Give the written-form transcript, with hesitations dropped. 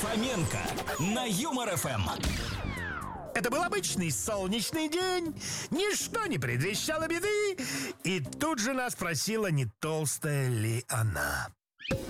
Фоменко на Юмор ФМ. Это был обычный солнечный день, ничто не предвещало беды, и тут же нас спросила, не толстая ли она.